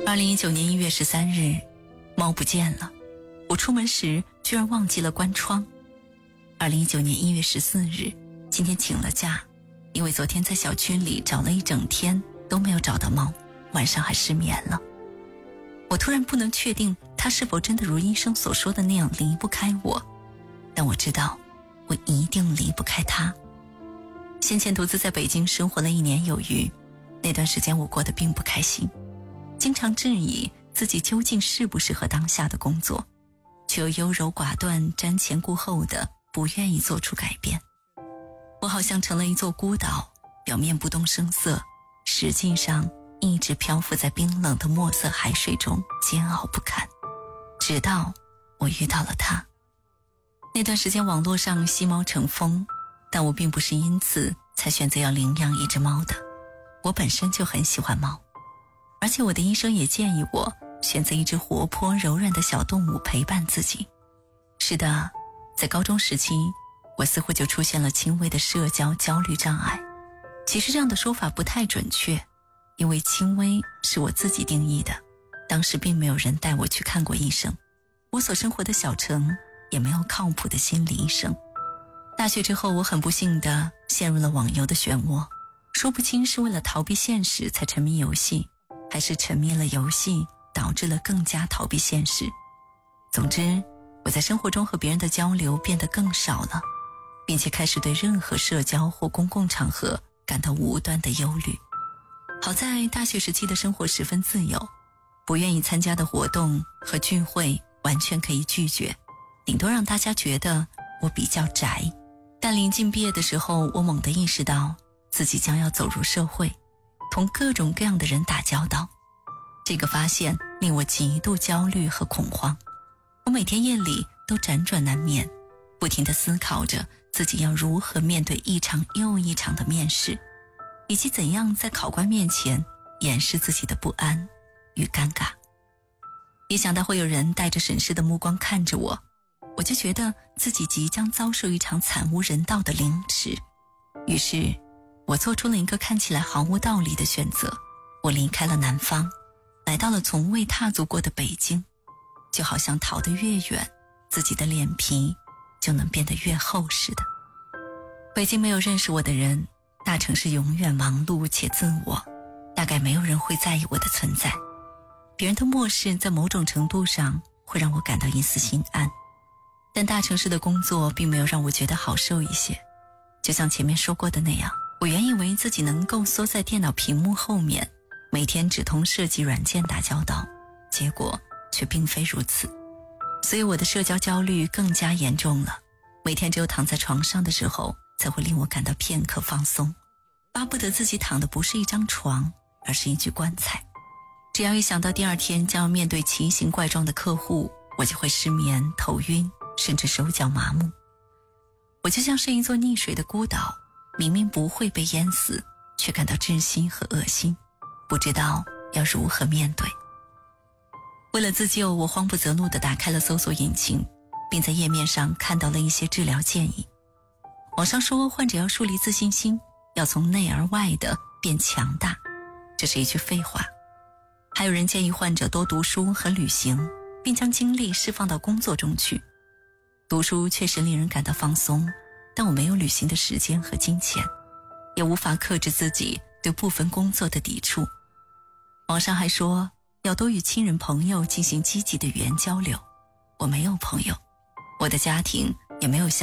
2019年1月13日，猫不见了，我出门时居然忘记了关窗。2019年1月14日，今天请了假，因为昨天在小区里找了一整天都没有找到猫，晚上还失眠了。我突然不能确定它是否真的如医生所说的那样离不开我，但我知道我一定离不开它。先前独自在北京生活了1年有余，那段时间我过得并不开心，经常质疑自己究竟适不适合当下的工作，却又优柔寡断、瞻前顾后的不愿意做出改变。我好像成了一座孤岛，表面不动声色，实际上一直漂浮在冰冷的墨色海水中，煎熬不堪。直到我遇到了他。那段时间网络上吸猫成风，但我并不是因此才选择要领养一只猫的。我本身就很喜欢猫，而且我的医生也建议我选择一只活泼柔软的小动物陪伴自己。是的，在高中时期，我似乎就出现了轻微的社交焦虑障碍。其实这样的说法不太准确，因为轻微是我自己定义的，当时并没有人带我去看过医生，我所生活的小城也没有靠谱的心理医生。大学之后，我很不幸地陷入了网游的漩涡，说不清是为了逃避现实才沉迷游戏，还是沉迷了游戏导致了更加逃避现实。总之，我在生活中和别人的交流变得更少了，并且开始对任何社交或公共场合感到无端的忧虑。好在大学时期的生活十分自由，不愿意参加的活动和聚会完全可以拒绝，顶多让大家觉得我比较宅。但临近毕业的时候，我猛地意识到自己将要走入社会，同各种各样的人打交道。这个发现令我极度焦虑和恐慌，我每天夜里都辗转难眠，不停地思考着自己要如何面对一场又一场的面试，以及怎样在考官面前掩饰自己的不安与尴尬。一想到会有人带着审视的目光看着我，我就觉得自己即将遭受一场惨无人道的凌迟。于是我做出了一个看起来毫无道理的选择，我离开了南方，来到了从未踏足过的北京，就好像逃得越远，自己的脸皮就能变得越厚似的。北京没有认识我的人，大城市永远忙碌且自我，大概没有人会在意我的存在。别人的漠视在某种程度上会让我感到一丝心安，但大城市的工作并没有让我觉得好受一些。就像前面说过的那样，我原以为自己能够缩在电脑屏幕后面，每天只同设计软件打交道，结果却并非如此。所以我的社交焦虑更加严重了，每天只有躺在床上的时候才会令我感到片刻放松，巴不得自己躺的不是一张床，而是一具棺材。只要一想到第二天将要面对奇形怪状的客户，我就会失眠、头晕，甚至手脚麻木。我就像是一座溺水的孤岛，明明不会被淹死，却感到窒息和恶心，不知道要如何面对。为了自救，我慌不择路地打开了搜索引擎，并在页面上看到了一些治疗建议。网上说患者要树立自信心，要从内而外地变强大，这是一句废话。还有人建议患者多读书和旅行，并将精力释放到工作中去。读书确实令人感到放松，但我没有旅行的时间和金钱，也无法克制自己对部分工作的抵触。网上还说要多与亲人朋友进行积极的语言交流，我没有朋友，我的家庭也没有